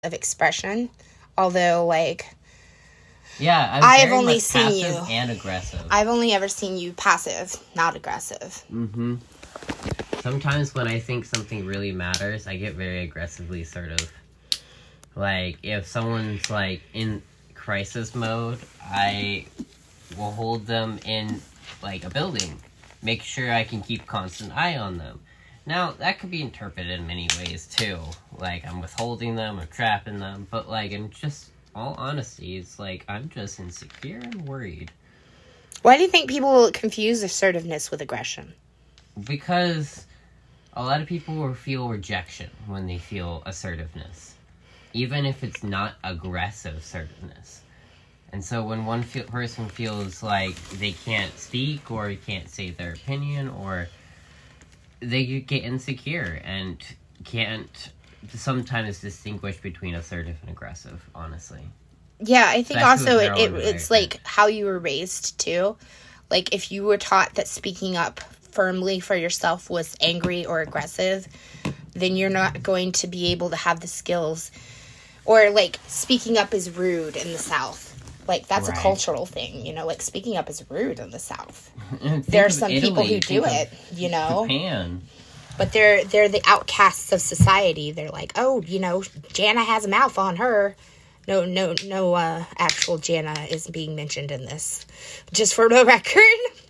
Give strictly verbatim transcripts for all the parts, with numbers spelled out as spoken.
of expression. Although, like, yeah, I'm I've very only much seen passive you and aggressive. I've only ever seen you passive, not aggressive. Mm-hmm. Sometimes when I think something really matters, I get very aggressively assertive. Like, if someone's, like, in crisis mode, I will hold them in, like, a building. Make sure I can keep constant eye on them. Now, that could be interpreted in many ways, too. Like, I'm withholding them or trapping them. But, like, in just all honesty, it's like, I'm just insecure and worried. Why do you think people confuse assertiveness with aggression? Because a lot of people will feel rejection when they feel assertiveness. Even if it's not aggressive assertiveness. And so when one fe- person feels like they can't speak or can't say their opinion, or they get insecure and can't sometimes distinguish between assertive and aggressive, honestly. Yeah, I think Especially also with it, their it own it's desire. like how you were raised, too. Like, if you were taught that speaking up firmly for yourself was angry or aggressive, then you're not going to be able to have the skills. Or, like, speaking up is rude in the South. Like, that's Right. a cultural thing, you know? Like, speaking up is rude in the South. Think There are of some Italy, people who do think of it, you know? Japan. But they're they're the outcasts of society. They're like, oh, you know, Jana has a mouth on her. No, no, no uh, actual Jana is being mentioned in this. Just for the record.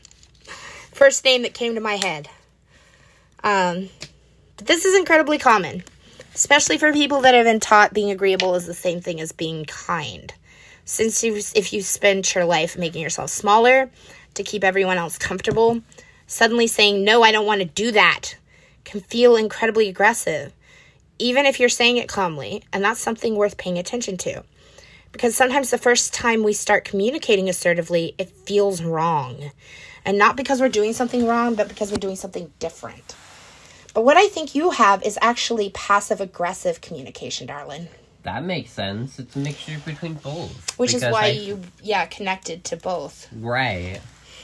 First name that came to my head. Um, but this is incredibly common. Especially for people that have been taught being agreeable is the same thing as being kind. Since you, if you spend your life making yourself smaller to keep everyone else comfortable, suddenly saying, no, I don't want to do that, can feel incredibly aggressive, even if you're saying it calmly, and that's something worth paying attention to. Because sometimes the first time we start communicating assertively, it feels wrong. And not because we're doing something wrong, but because we're doing something different. But what I think you have is actually passive-aggressive communication, darling. That makes sense. It's a mixture between both. Which is Because why I- you, yeah, connected to both. Right.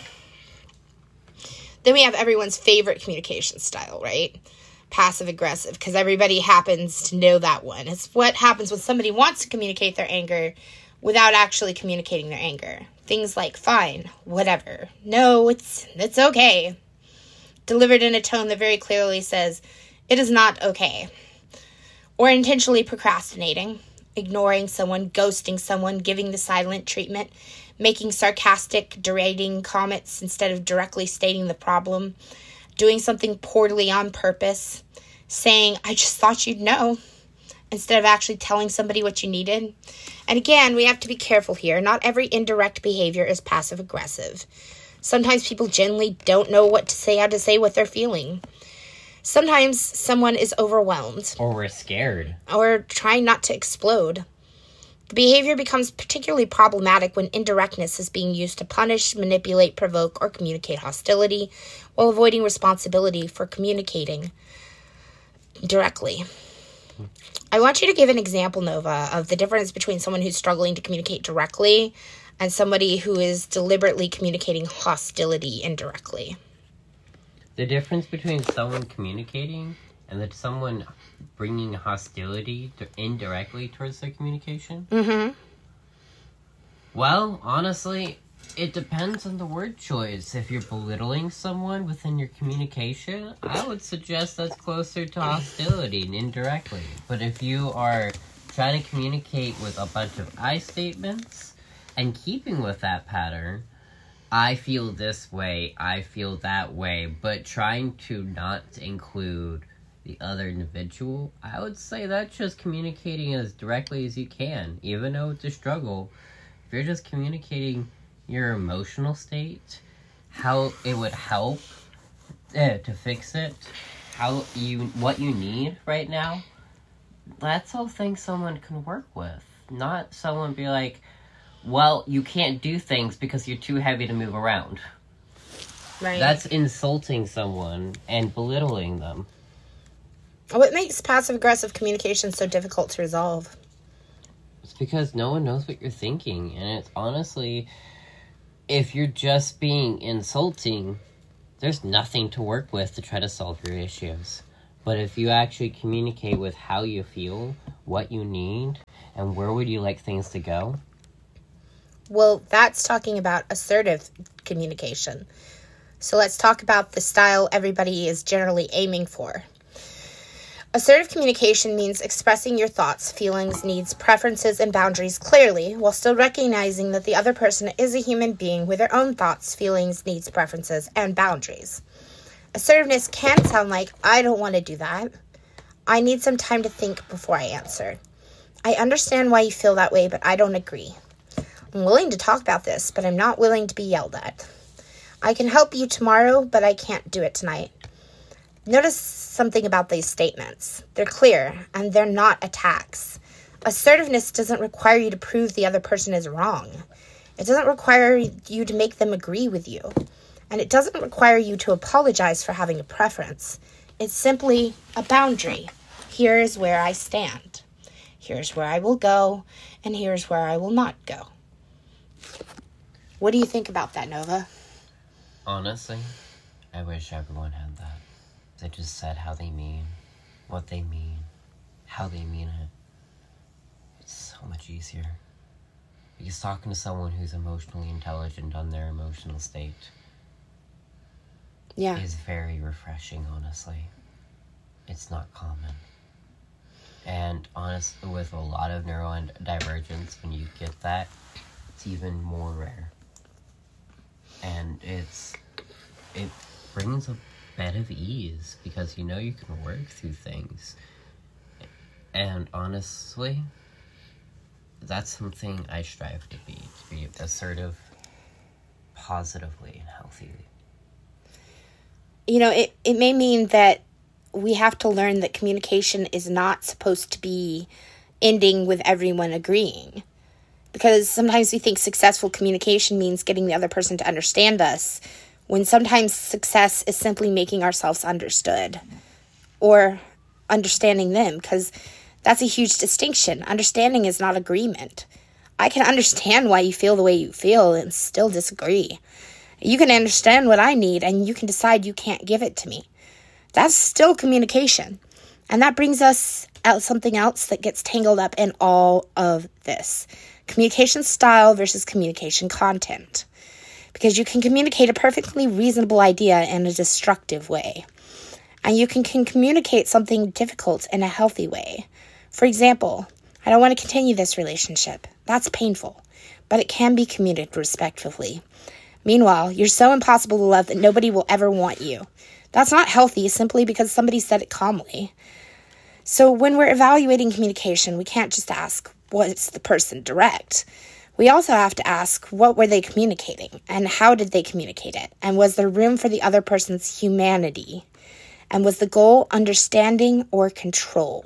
Then we have everyone's favorite communication style, right? Passive-aggressive, because everybody happens to know that one. It's what happens when somebody wants to communicate their anger without actually communicating their anger. Things like, fine, whatever. No, it's it's okay. Delivered in a tone that very clearly says, it is not okay. Or intentionally procrastinating, ignoring someone, ghosting someone, giving the silent treatment, making sarcastic, deriding comments instead of directly stating the problem, doing something poorly on purpose, saying, I just thought you'd know, instead of actually telling somebody what you needed. And again, we have to be careful here. Not every indirect behavior is passive-aggressive. Sometimes people genuinely don't know what to say, how to say what they're feeling. Sometimes someone is overwhelmed. Or we're scared. Or trying not to explode. The behavior becomes particularly problematic when indirectness is being used to punish, manipulate, provoke, or communicate hostility while avoiding responsibility for communicating directly. I want you to give an example, Nova, of the difference between someone who's struggling to communicate directly and somebody who is deliberately communicating hostility indirectly. The difference between someone communicating and that someone bringing hostility to indirectly towards their communication? Mm-hmm. Well, honestly, it depends on the word choice. If you're belittling someone within your communication, I would suggest that's closer to hostility and indirectly. But if you are trying to communicate with a bunch of I statements and keeping with that pattern, I feel this way, I feel that way, but trying to not include the other individual, I would say that's just communicating as directly as you can, even though it's a struggle. If you're just communicating your emotional state, how it would help uh, to fix it, how you what you need right now, that's all things someone can work with. Not someone be like, well, you can't do things because you're too heavy to move around. Right. That's insulting someone and belittling them. What makes passive-aggressive communication so difficult to resolve? It's because no one knows what you're thinking, and it's honestly, if you're just being insulting, there's nothing to work with to try to solve your issues. But if you actually communicate with how you feel, what you need, and where would you like things to go? Well, that's talking about assertive communication. So let's talk about the style everybody is generally aiming for. Assertive communication means expressing your thoughts, feelings, needs, preferences, and boundaries clearly while still recognizing that the other person is a human being with their own thoughts, feelings, needs, preferences, and boundaries. Assertiveness can sound like, I don't want to do that. I need some time to think before I answer. I understand why you feel that way, but I don't agree. I'm willing to talk about this, but I'm not willing to be yelled at. I can help you tomorrow, but I can't do it tonight. Notice something about these statements. They're clear, and they're not attacks. Assertiveness doesn't require you to prove the other person is wrong. It doesn't require you to make them agree with you. And it doesn't require you to apologize for having a preference. It's simply a boundary. Here's where I stand. Here's where I will go, and here's where I will not go. What do you think about that, Nova? Honestly, I wish everyone had that. They just said how they mean, what they mean, how they mean it. It's so much easier. Because talking to someone who's emotionally intelligent on their emotional state yeah. is very refreshing, honestly. It's not common. And honestly, with a lot of neurodivergence, when you get that, it's even more rare. And it's it brings a bed of ease because you know you can work through things. And honestly, that's something I strive to be, to be assertive positively and healthily. You know, it, it may mean that we have to learn that communication is not supposed to be ending with everyone agreeing. Because sometimes we think successful communication means getting the other person to understand us, when sometimes success is simply making ourselves understood or understanding them, because that's a huge distinction. Understanding is not agreement. I can understand why you feel the way you feel and still disagree. You can understand what I need and you can decide you can't give it to me. That's still communication. And that brings us out something else that gets tangled up in all of this. Communication style versus communication content. Because you can communicate a perfectly reasonable idea in a destructive way. And you can, can communicate something difficult in a healthy way. For example, I don't want to continue this relationship. That's painful. But it can be communicated respectfully. Meanwhile, you're so impossible to love that nobody will ever want you. That's not healthy simply because somebody said it calmly. So when we're evaluating communication, we can't just ask, what's the person direct? We also have to ask, what were they communicating? And how did they communicate it? And was there room for the other person's humanity? And was the goal understanding or control?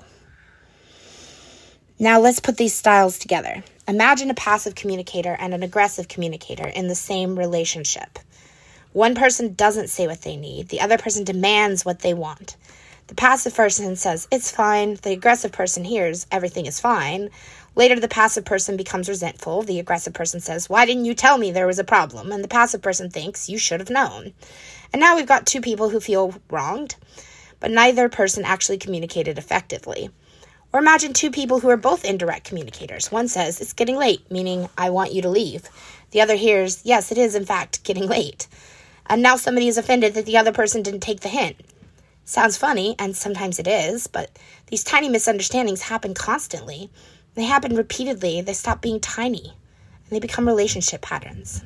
Now let's put these styles together. Imagine a passive communicator and an aggressive communicator in the same relationship. One person doesn't say what they need. The other person demands what they want. The passive person says, it's fine. The aggressive person hears, everything is fine. Later, the passive person becomes resentful. The aggressive person says, why didn't you tell me there was a problem? And the passive person thinks, you should have known. And now we've got two people who feel wronged, but neither person actually communicated effectively. Or imagine two people who are both indirect communicators. One says, it's getting late, meaning I want you to leave. The other hears, yes, it is in fact getting late. And now somebody is offended that the other person didn't take the hint. Sounds funny, and sometimes it is, but these tiny misunderstandings happen constantly. They happen repeatedly. They stop being tiny, and they become relationship patterns.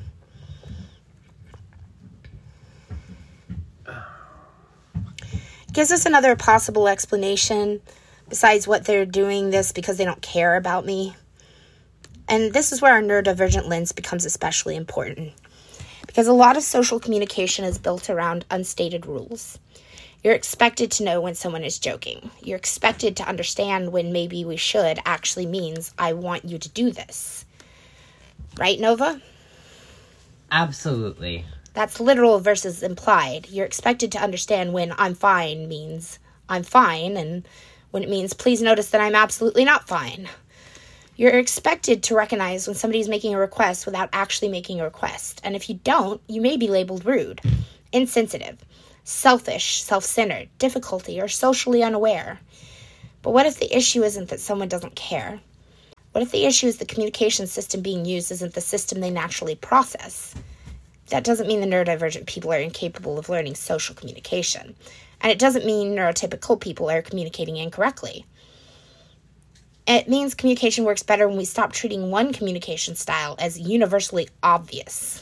It gives us another possible explanation besides what they're doing this because they don't care about me. And this is where our neurodivergent lens becomes especially important. Because a lot of social communication is built around unstated rules. You're expected to know when someone is joking. You're expected to understand when maybe we should actually means I want you to do this. Right, Nova? Absolutely. That's literal versus implied. You're expected to understand when I'm fine means I'm fine, and when it means please notice that I'm absolutely not fine. You're expected to recognize when somebody's making a request without actually making a request. And if you don't, you may be labeled rude, insensitive, selfish, self-centered, difficulty, or socially unaware. But what if the issue isn't that someone doesn't care? What if the issue is the communication system being used isn't the system they naturally process? That doesn't mean the neurodivergent people are incapable of learning social communication. And it doesn't mean neurotypical people are communicating incorrectly. It means communication works better when we stop treating one communication style as universally obvious.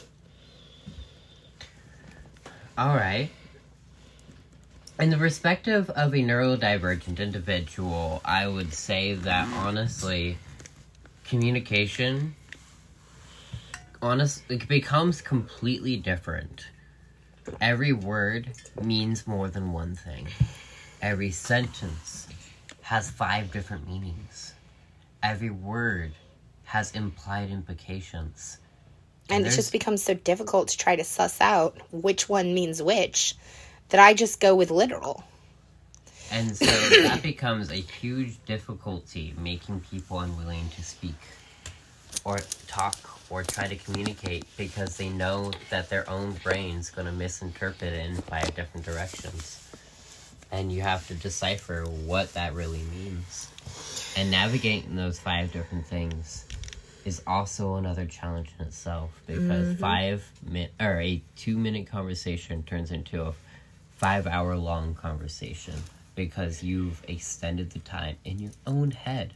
All right. In the perspective of a neurodivergent individual, I would say that, honestly, communication honestly it becomes completely different. Every word means more than one thing. Every sentence has five different meanings. Every word has implied implications. And, and it just becomes so difficult to try to suss out which one means which that I just go with literal. And so that becomes a huge difficulty, making people unwilling to speak or talk or try to communicate because they know that their own brain's going to misinterpret it in five different directions. And you have to decipher what that really means. And navigating those five different things is also another challenge in itself, because mm-hmm. five min or a two minute conversation turns into a five hour long conversation because you've extended the time in your own head.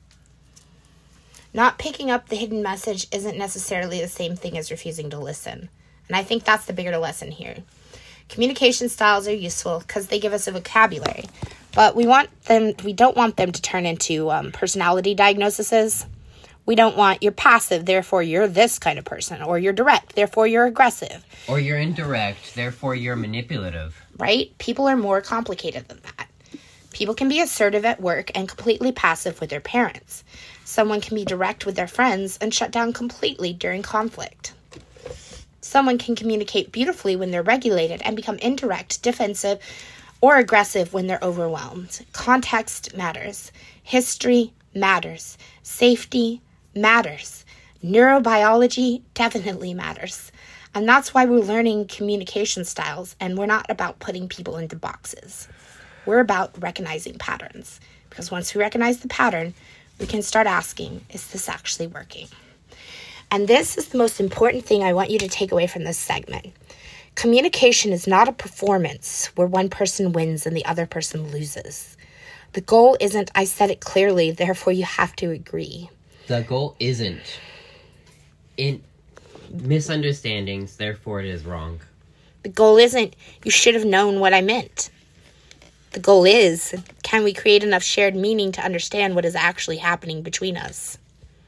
Not picking up the hidden message isn't necessarily the same thing as refusing to listen. And I think that's the bigger lesson here. Communication styles are useful because they give us a vocabulary, but we want them. We don't want them to turn into um, personality diagnoses. We don't want you're passive, therefore you're this kind of person, or you're direct, therefore you're aggressive. Or you're indirect, therefore you're manipulative. Right? People are more complicated than that. People can be assertive at work and completely passive with their parents. Someone can be direct with their friends and shut down completely during conflict. Someone can communicate beautifully when they're regulated and become indirect, defensive, or aggressive when they're overwhelmed. Context matters. History matters. Safety matters. Neurobiology definitely matters. And that's why we're learning communication styles, and we're not about putting people into boxes. We're about recognizing patterns. Because once we recognize the pattern, we can start asking, is this actually working? And this is the most important thing I want you to take away from this segment. Communication is not a performance where one person wins and the other person loses. The goal isn't, I said it clearly, therefore you have to agree. The goal isn't in misunderstandings, therefore it is wrong. The goal isn't, you should have known what I meant. The goal is, can we create enough shared meaning to understand what is actually happening between us?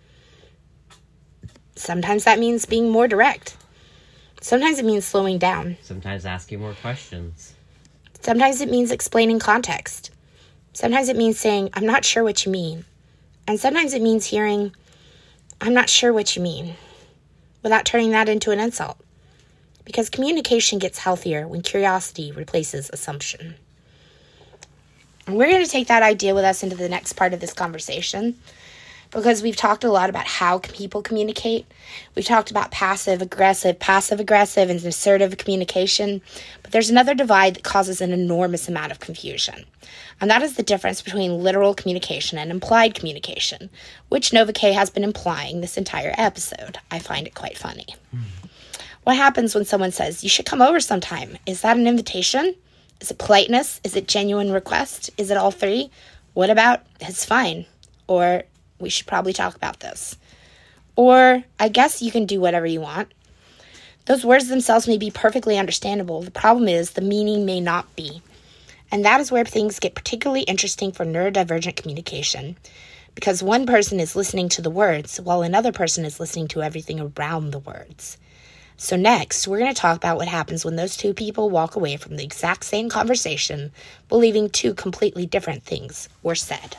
Sometimes that means being more direct. Sometimes it means slowing down. Sometimes asking more questions. Sometimes it means explaining context. Sometimes it means saying, I'm not sure what you mean. And sometimes it means hearing, I'm not sure what you mean, without turning that into an insult. Because communication gets healthier when curiosity replaces assumption. And we're going to take that idea with us into the next part of this conversation, because we've talked a lot about how people communicate. We've talked about passive-aggressive, passive-aggressive, and assertive communication. But there's another divide that causes an enormous amount of confusion. And that is the difference between literal communication and implied communication, which Nova K has been implying this entire episode. I find it quite funny. Mm. What happens when someone says, you should come over sometime? Is that an invitation? Is it politeness? Is it genuine request? Is it all three? What about, it's fine? Or, we should probably talk about this. Or, I guess you can do whatever you want. Those words themselves may be perfectly understandable. The problem is the meaning may not be. And that is where things get particularly interesting for neurodivergent communication. Because one person is listening to the words, while another person is listening to everything around the words. So next, we're going to talk about what happens when those two people walk away from the exact same conversation, believing two completely different things were said.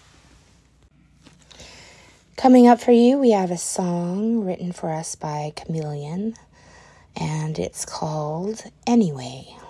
Coming up for you, we have a song written for us by Chameleon, and it's called Anyway.